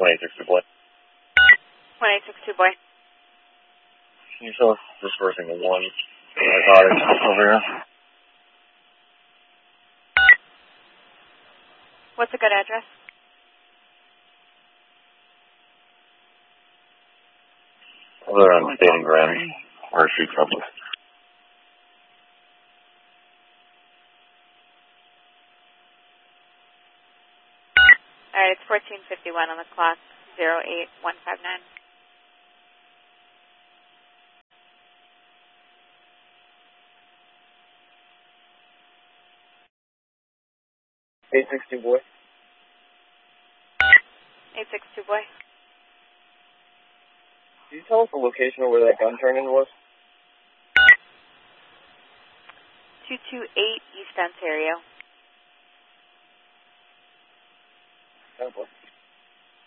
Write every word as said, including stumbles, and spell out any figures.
one eight six two boy. one eight six two boy. Can you show us dispersing the one narcotics over here? What's a good address? Over there on State and Grand, where street trouble. All right, it's fourteen fifty-one on the clock, zero eight one five nine. eight six two boy. eight six two boy. Can you tell us the location of where that gun turn-in was? two two eight East Ontario. Oh, boy.